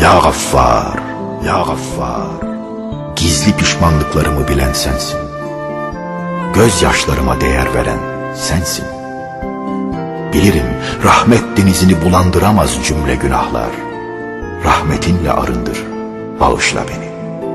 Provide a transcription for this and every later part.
Ya Gaffar, Ya Gaffar, gizli pişmanlıklarımı bilen sensin. Gözyaşlarıma değer veren sensin. Bilirim rahmet denizini bulandıramaz cümle günahlar. Rahmetinle arındır, bağışla beni.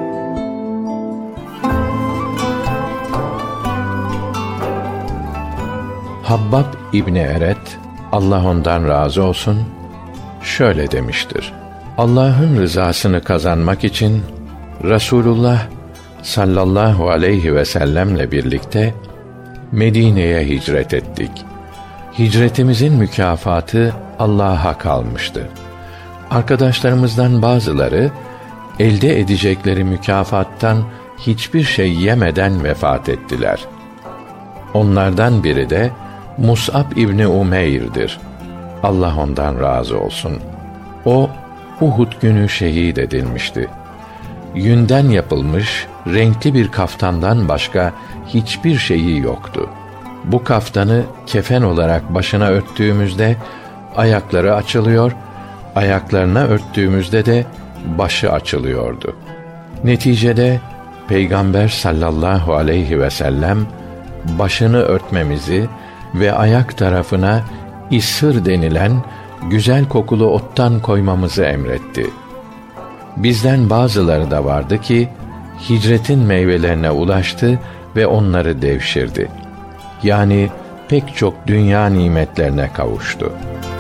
Habbab İbni Eret, Allah ondan razı olsun, şöyle demiştir: Allah'ın rızasını kazanmak için Resulullah sallallahu aleyhi ve sellemle birlikte Medine'ye hicret ettik. Hicretimizin mükafatı Allah'a kalmıştı. Arkadaşlarımızdan bazıları elde edecekleri mükafattan hiçbir şey yemeden vefat ettiler. Onlardan biri de Mus'ab İbni Umeyr'dir. Allah ondan razı olsun. O, Uhud günü şehit edilmişti. Yünden yapılmış renkli bir kaftandan başka hiçbir şeyi yoktu. Bu kaftanı kefen olarak başına örttüğümüzde ayakları açılıyor, ayaklarına örttüğümüzde de başı açılıyordu. Neticede Peygamber sallallahu aleyhi ve sellem başını örtmemizi ve ayak tarafına ishır denilen güzel kokulu ottan koymamızı emretti. Bizden bazıları da vardı ki hicretin meyvelerine ulaştı ve onları devşirdi. Yani pek çok dünya nimetlerine kavuştu.